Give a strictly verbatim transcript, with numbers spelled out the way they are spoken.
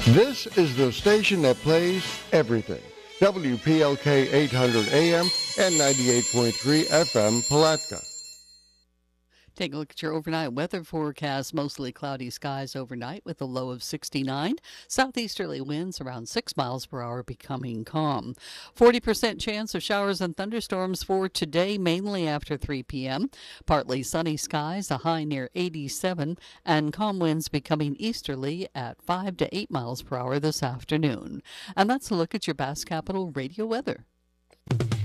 This is the station that plays everything. W P L K eight hundred A M and ninety-eight point three F M Palatka. Take a look at your overnight weather forecast. Mostly cloudy skies overnight with a low of sixty-nine. Southeasterly winds around six miles per hour becoming calm. forty percent chance of showers and thunderstorms for today, mainly after three p.m. Partly sunny skies, a high near eighty-seven, and calm winds becoming easterly at five to eight miles per hour this afternoon. And that's a look at your Basque Capital radio weather.